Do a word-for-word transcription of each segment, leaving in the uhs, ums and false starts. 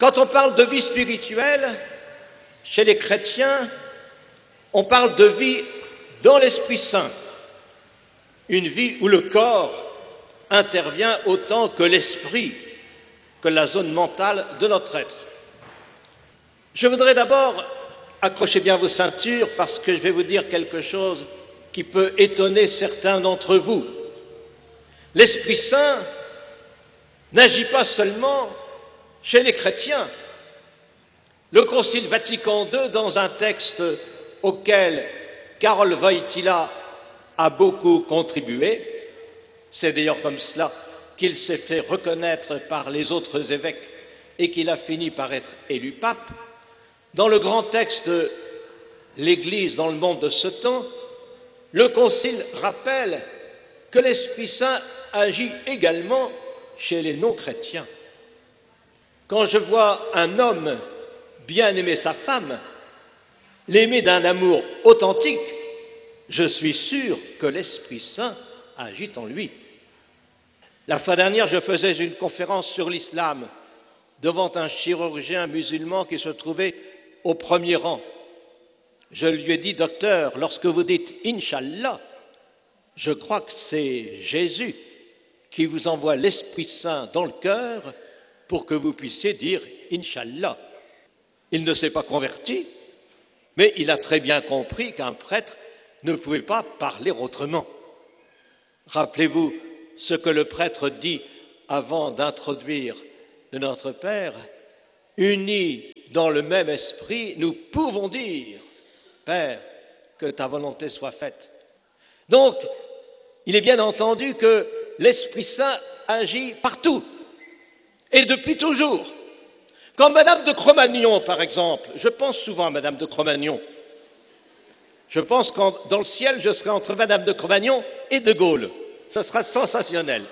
Quand on parle de vie spirituelle, chez les chrétiens, on parle de vie dans l'Esprit Saint, une vie où le corps intervient autant que l'esprit, que la zone mentale de notre être. Je voudrais d'abord, accrochez bien vos ceintures parce que je vais vous dire quelque chose qui peut étonner certains d'entre vous. L'Esprit Saint n'agit pas seulement chez les chrétiens. Le Concile Vatican deux, dans un texte auquel Karol Wojtyła a beaucoup contribué, c'est d'ailleurs comme cela qu'il s'est fait reconnaître par les autres évêques et qu'il a fini par être élu pape, dans le grand texte « L'Église dans le monde de ce temps », le Concile rappelle que l'Esprit Saint agit également chez les non-chrétiens. Quand je vois un homme bien aimer sa femme, l'aimer d'un amour authentique, je suis sûr que l'Esprit Saint agit en lui. La fois dernière, je faisais une conférence sur l'islam devant un chirurgien musulman qui se trouvait au premier rang. Je lui ai dit, docteur, lorsque vous dites « Inch'Allah », je crois que c'est Jésus qui vous envoie l'Esprit Saint dans le cœur pour que vous puissiez dire « Inch'Allah ». Il ne s'est pas converti, mais il a très bien compris qu'un prêtre ne pouvait pas parler autrement. Rappelez-vous ce que le prêtre dit avant d'introduire le Notre Père. Unis dans le même esprit, nous pouvons dire, Père, que ta volonté soit faite. Donc, il est bien entendu que l'Esprit Saint agit partout et depuis toujours. Quand Madame de Cro-Magnon, par exemple, je pense souvent à Madame de Cro-Magnon, je pense que dans le ciel, je serai entre Madame de Cro-Magnon et de Gaulle. Ce sera sensationnel.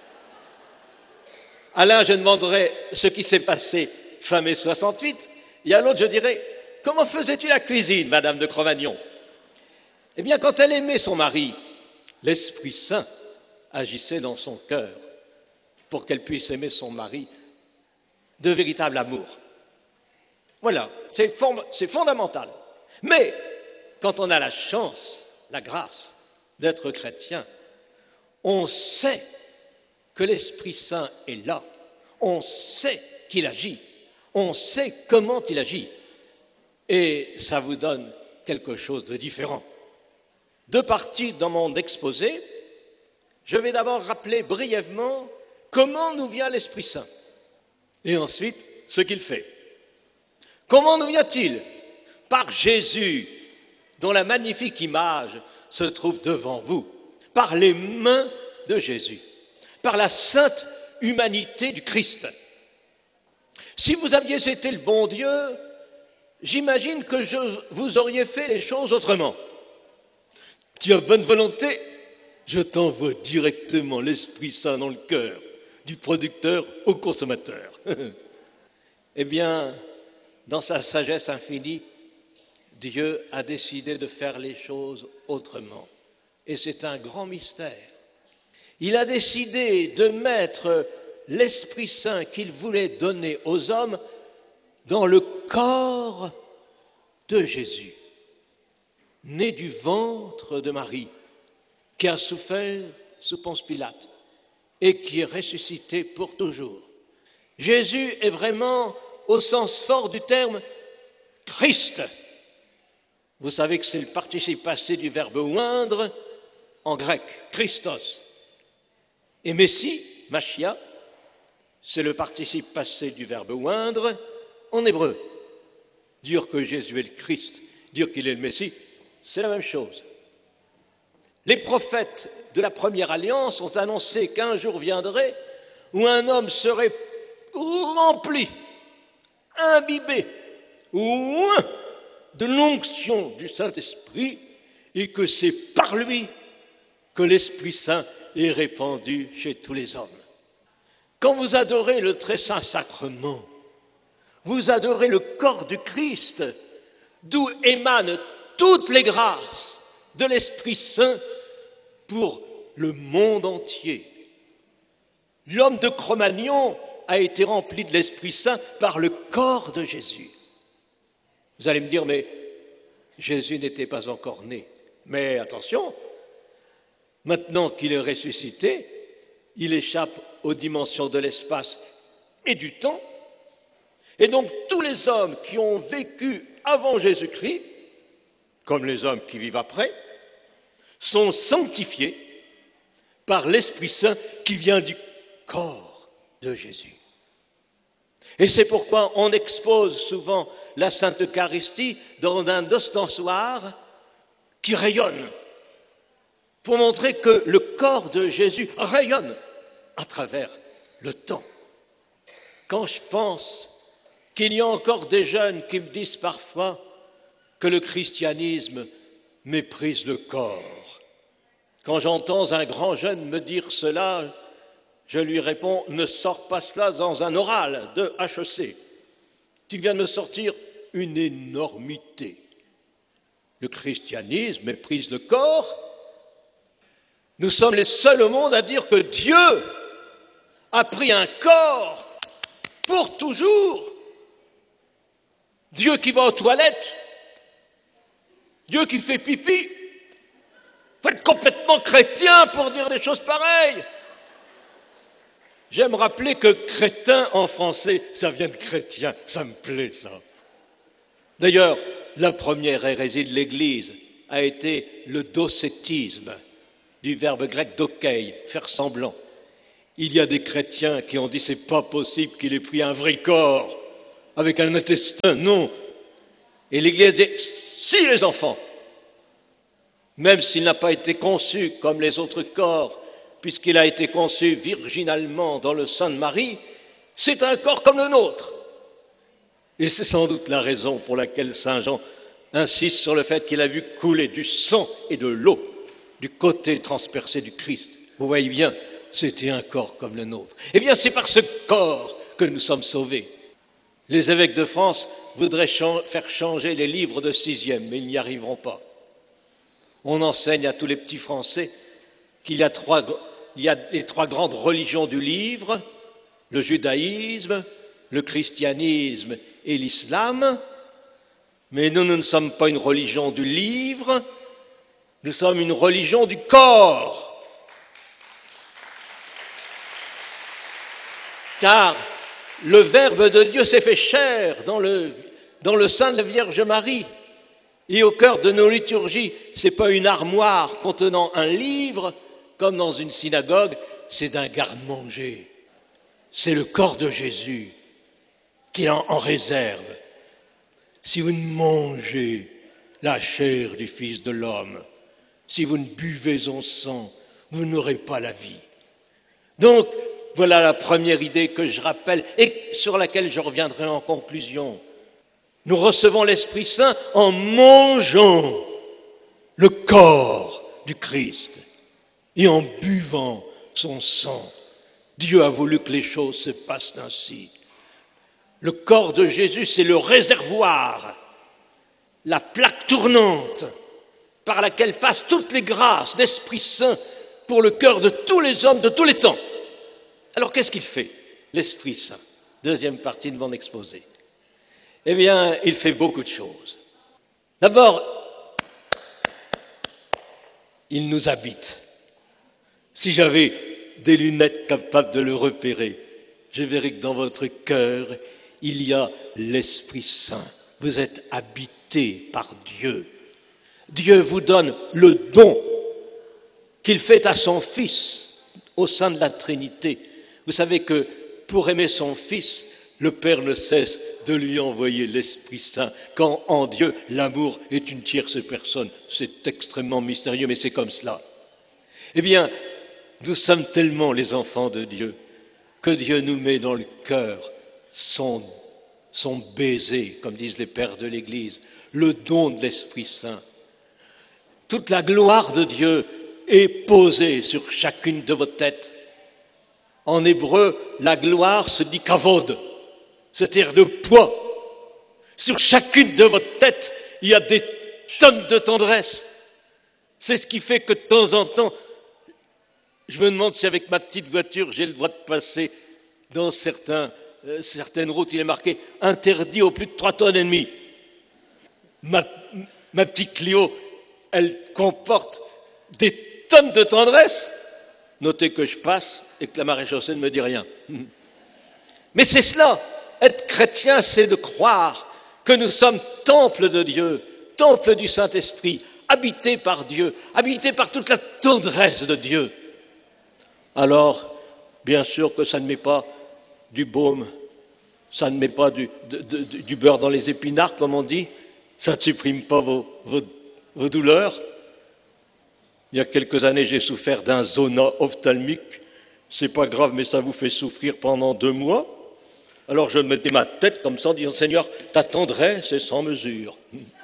À l'un, je demanderai ce qui s'est passé fin mai soixante-huit, et à l'autre, je dirais, comment faisais-tu la cuisine, Madame de Cro-Magnon? Eh bien, quand elle aimait son mari, l'Esprit Saint agissait dans son cœur pour qu'elle puisse aimer son mari de véritable amour. Voilà, c'est fond- c'est fondamental. Mais quand on a la chance, la grâce d'être chrétien, on sait que l'Esprit Saint est là, on sait qu'il agit, on sait comment il agit, et ça vous donne quelque chose de différent. Deux parties dans mon exposé. Je vais d'abord rappeler brièvement comment nous vient l'Esprit Saint, et ensuite ce qu'il fait. Comment nous vient-il? Par Jésus, dont la magnifique image se trouve devant vous, par les mains de Jésus, par la sainte humanité du Christ. Si vous aviez été le bon Dieu, j'imagine que je, vous auriez fait les choses autrement. Tu as bonne volonté, je t'envoie directement l'Esprit Saint dans le cœur, du producteur au consommateur. Eh bien, dans sa sagesse infinie, Dieu a décidé de faire les choses autrement. Et c'est un grand mystère. Il a décidé de mettre l'Esprit Saint qu'il voulait donner aux hommes dans le corps de Jésus, né du ventre de Marie, qui a souffert sous Ponce Pilate et qui est ressuscité pour toujours. Jésus est vraiment, au sens fort du terme, Christ. Vous savez que c'est le participe passé du verbe oindre en grec, Christos. Et Messie, Machia, c'est le participe passé du verbe oindre en hébreu. Dire que Jésus est le Christ, dire qu'il est le Messie, c'est la même chose. Les prophètes de la première alliance ont annoncé qu'un jour viendrait où un homme serait rempli, imbibé, oint de l'onction du Saint-Esprit et que c'est par lui que l'Esprit Saint est répandu chez tous les hommes. Quand vous adorez le très saint sacrement, vous adorez le corps du Christ, d'où émanent toutes les grâces de l'Esprit Saint pour le monde entier. L'homme de Cro-Magnon a été rempli de l'Esprit Saint par le corps de Jésus. Vous allez me dire, mais Jésus n'était pas encore né. Mais attention, maintenant qu'il est ressuscité, il échappe aux dimensions de l'espace et du temps. Et donc tous les hommes qui ont vécu avant Jésus-Christ, comme les hommes qui vivent après, sont sanctifiés par l'Esprit Saint qui vient du corps de Jésus. Et c'est pourquoi on expose souvent la Sainte Eucharistie dans un ostensoir qui rayonne, pour montrer que le corps de Jésus rayonne à travers le temps. Quand je pense qu'il y a encore des jeunes qui me disent parfois que le christianisme méprise le corps, quand j'entends un grand jeune me dire cela, je lui réponds, ne sors pas cela dans un oral de H E C. Tu viens de me sortir une énormité. Le christianisme méprise le corps. Nous sommes les seuls au monde à dire que Dieu a pris un corps pour toujours. Dieu qui va aux toilettes, Dieu qui fait pipi. Faut être complètement chrétien pour dire des choses pareilles. J'aime rappeler que crétin en français, ça vient de chrétien, ça me plaît ça. D'ailleurs, la première hérésie de l'Église a été le docétisme, du verbe grec dokei, faire semblant. Il y a des chrétiens qui ont dit c'est pas possible qu'il ait pris un vrai corps avec un intestin, non. Et l'Église dit si les enfants, même s'il n'a pas été conçu comme les autres corps, puisqu'il a été conçu virginalement dans le sein de Marie, c'est un corps comme le nôtre. Et c'est sans doute la raison pour laquelle saint Jean insiste sur le fait qu'il a vu couler du sang et de l'eau du côté transpercé du Christ. Vous voyez bien, c'était un corps comme le nôtre. Eh bien, c'est par ce corps que nous sommes sauvés. Les évêques de France voudraient faire changer les livres de sixième, mais ils n'y arriveront pas. On enseigne à tous les petits Français qu'il y a trois, il y a les trois grandes religions du livre, le judaïsme, le christianisme et l'islam. Mais nous, nous ne sommes pas une religion du livre, nous sommes une religion du corps. Car le Verbe de Dieu s'est fait chair dans le, dans le sein de la Vierge Marie. Et au cœur de nos liturgies, ce n'est pas une armoire contenant un livre, comme dans une synagogue, c'est d'un garde-manger. C'est le corps de Jésus qu'il en, en réserve. Si vous ne mangez la chair du Fils de l'homme, si vous ne buvez son sang, vous n'aurez pas la vie. Donc, voilà la première idée que je rappelle et sur laquelle je reviendrai en conclusion. Nous recevons l'Esprit Saint en mangeant le corps du Christ et en buvant son sang. Dieu a voulu que les choses se passent ainsi. Le corps de Jésus, c'est le réservoir, la plaque tournante par laquelle passent toutes les grâces d'Esprit Saint pour le cœur de tous les hommes de tous les temps. Alors qu'est-ce qu'il fait, l'Esprit Saint? Deuxième partie de mon exposé. Eh bien, il fait beaucoup de choses. D'abord, il nous habite. Si j'avais des lunettes capables de le repérer, je verrais que dans votre cœur, il y a l'Esprit Saint. Vous êtes habité par Dieu. Dieu vous donne le don qu'il fait à son Fils au sein de la Trinité. Vous savez que pour aimer son Fils, le Père ne cesse de lui envoyer l'Esprit Saint, quand en Dieu, l'amour est une tierce personne. C'est extrêmement mystérieux, mais c'est comme cela. Eh bien, nous sommes tellement les enfants de Dieu que Dieu nous met dans le cœur son, son baiser, comme disent les pères de l'Église, le don de l'Esprit Saint. Toute la gloire de Dieu est posée sur chacune de vos têtes. En hébreu, la gloire se dit kavod, c'est-à-dire de poids. Sur chacune de vos têtes, il y a des tonnes de tendresse. C'est ce qui fait que de temps en temps, je me demande si avec ma petite voiture, j'ai le droit de passer dans certains, euh, certaines routes, il est marqué « interdit au plus de trois tonnes et demie ». Ma, ma petite Clio, elle comporte des tonnes de tendresse. Notez que je passe et que la maréchaussée ne me dit rien. Mais c'est cela, être chrétien, c'est de croire que nous sommes temple de Dieu, temple du Saint-Esprit, habité par Dieu, habité par toute la tendresse de Dieu. Alors, bien sûr que ça ne met pas du baume, ça ne met pas du, de, de, du beurre dans les épinards, comme on dit, ça ne supprime pas vos, vos, vos douleurs. Il y a quelques années, j'ai souffert d'un zona ophtalmique. C'est pas grave, mais ça vous fait souffrir pendant deux mois. Alors je mettais ma tête comme ça, en disant « Seigneur, ta tendresse est sans mesure ».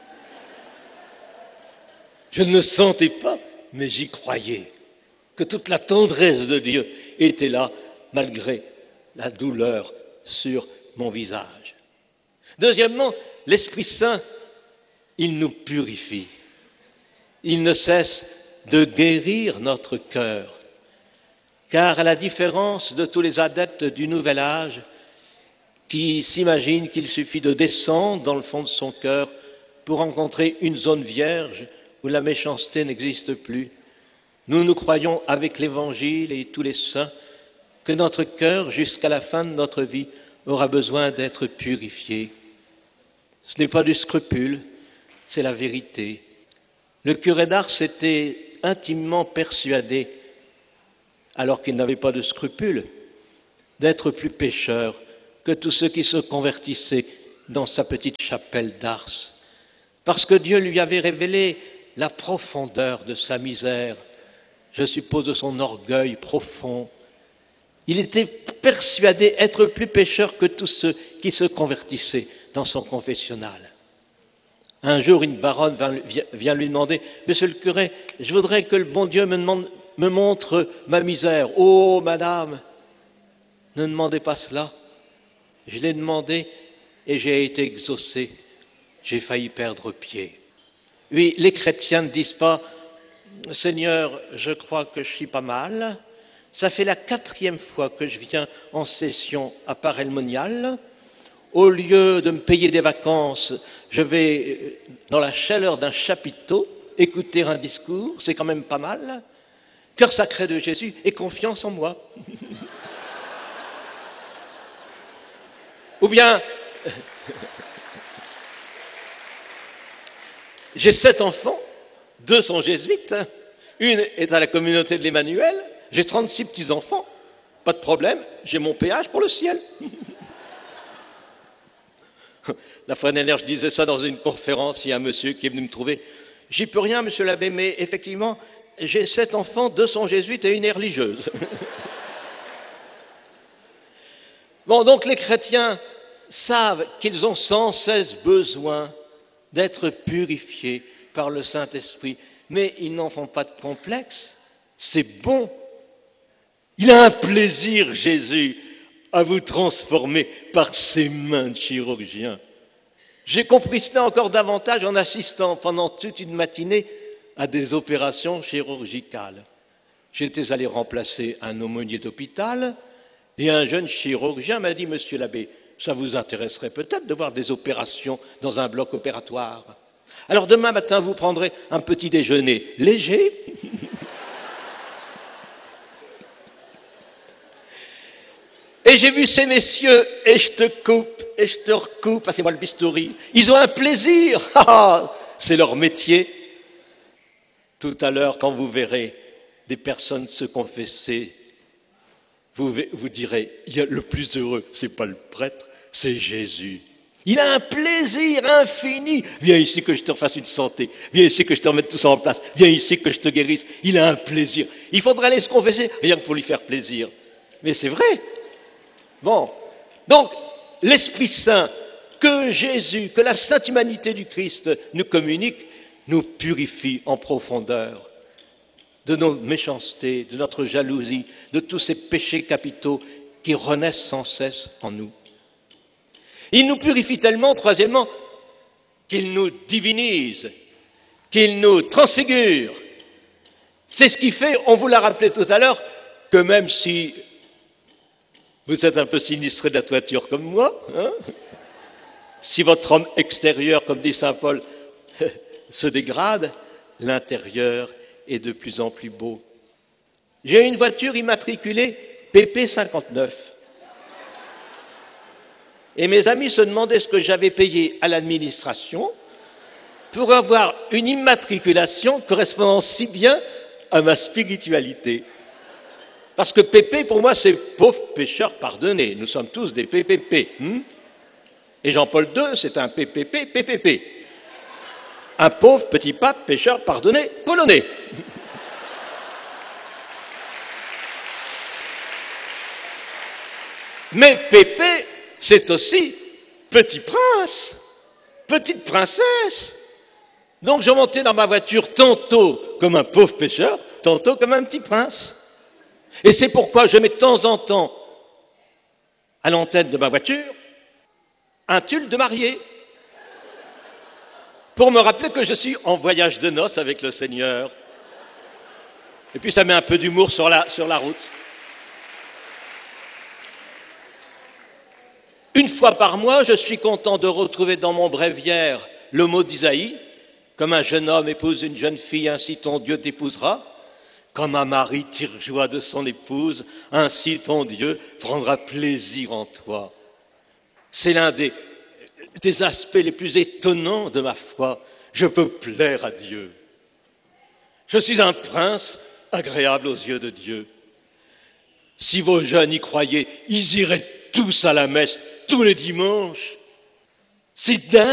Je ne le sentais pas, mais j'y croyais, que toute la tendresse de Dieu était là, malgré la douleur sur mon visage. Deuxièmement, l'Esprit Saint, il nous purifie. Il ne cesse de guérir notre cœur, car à la différence de tous les adeptes du Nouvel Âge, qui s'imaginent qu'il suffit de descendre dans le fond de son cœur pour rencontrer une zone vierge où la méchanceté n'existe plus, nous nous croyons avec l'Évangile et tous les saints que notre cœur, jusqu'à la fin de notre vie, aura besoin d'être purifié. Ce n'est pas du scrupule, c'est la vérité. Le curé d'Ars était intimement persuadé, alors qu'il n'avait pas de scrupule, d'être plus pécheur que tous ceux qui se convertissaient dans sa petite chapelle d'Ars, parce que Dieu lui avait révélé la profondeur de sa misère, je suppose de son orgueil profond. Il était persuadé être plus pécheur que tous ceux qui se convertissaient dans son confessionnal. Un jour, une baronne vient lui demander « Monsieur le curé, je voudrais que le bon Dieu me, demande, me montre ma misère. »« Oh, madame, ne demandez pas cela. Je l'ai demandé et j'ai été exaucé. J'ai failli perdre pied. » Oui, les chrétiens ne disent pas « Seigneur, je crois que je suis pas mal. Ça fait la quatrième fois que je viens en session à Paray-le-Monial. Au lieu de me payer des vacances, je vais dans la chaleur d'un chapiteau écouter un discours, c'est quand même pas mal. Cœur sacré de Jésus et confiance en moi. » Ou bien, j'ai sept enfants, deux sont jésuites, une est à la communauté de l'Emmanuel, j'ai trente-six petits-enfants, pas de problème, j'ai mon péage pour le ciel. La fois dernière, je disais ça dans une conférence, il y a un monsieur qui est venu me trouver. J'y peux rien, monsieur l'abbé, mais effectivement, j'ai sept enfants, deux sont jésuites et une est religieuse. Bon, donc les chrétiens savent qu'ils ont sans cesse besoin d'être purifiés par le Saint-Esprit, mais ils n'en font pas de complexe. C'est bon. Il a un plaisir, Jésus, à vous transformer par ses mains de chirurgien. J'ai compris cela encore davantage en assistant pendant toute une matinée à des opérations chirurgicales. J'étais allé remplacer un aumônier d'hôpital et un jeune chirurgien m'a dit « Monsieur l'abbé, ça vous intéresserait peut-être de voir des opérations dans un bloc opératoire. Alors demain matin, vous prendrez un petit déjeuner léger. » Et j'ai vu ces messieurs, et je te coupe, et je te recoupe, passez-moi le bistouri. Ils ont un plaisir, c'est leur métier. Tout à l'heure, quand vous verrez des personnes se confesser, vous, vous direz, il y a le plus heureux, c'est pas le prêtre, c'est Jésus. Il a un plaisir infini. Viens ici que je te refasse une santé. Viens ici que je te remette tout ça en place. Viens ici que je te guérisse. Il a un plaisir. Il faudrait aller se confesser, rien que pour lui faire plaisir. Mais c'est vrai. Bon, donc l'Esprit Saint que Jésus, que la sainte humanité du Christ nous communique, nous purifie en profondeur de nos méchancetés, de notre jalousie, de tous ces péchés capitaux qui renaissent sans cesse en nous. Il nous purifie tellement, troisièmement, qu'il nous divinise, qu'il nous transfigure. C'est ce qui fait, on vous l'a rappelé tout à l'heure, que même si Vous êtes un peu sinistré de la toiture comme moi, hein? Si votre homme extérieur, comme dit saint Paul, se dégrade, l'intérieur est de plus en plus beau. J'ai une voiture immatriculée P P cinquante-neuf. Et mes amis se demandaient ce que j'avais payé à l'administration pour avoir une immatriculation correspondant si bien à ma spiritualité. Parce que P P, pour moi, c'est pauvre pécheur pardonné. Nous sommes tous des P P P. Hmm? Et Jean-Paul deux, c'est un P P P, P P P. Un pauvre petit pape pécheur pardonné polonais. Mais P P, c'est aussi petit prince, petite princesse. Donc je montais dans ma voiture tantôt comme un pauvre pécheur, tantôt comme un petit prince. Et c'est pourquoi je mets de temps en temps à l'antenne de ma voiture un tulle de mariée pour me rappeler que je suis en voyage de noces avec le Seigneur. Et puis ça met un peu d'humour sur la, sur la route. Une fois par mois, je suis content de retrouver dans mon bréviaire le mot d'Isaïe. Comme un jeune homme épouse une jeune fille, ainsi ton Dieu t'épousera. Comme un mari tire joie de son épouse, ainsi ton Dieu prendra plaisir en toi. C'est l'un des, des aspects les plus étonnants de ma foi. Je peux plaire à Dieu. Je suis un prince agréable aux yeux de Dieu. Si vos jeunes y croyaient, ils iraient tous à la messe tous les dimanches. C'est dingue.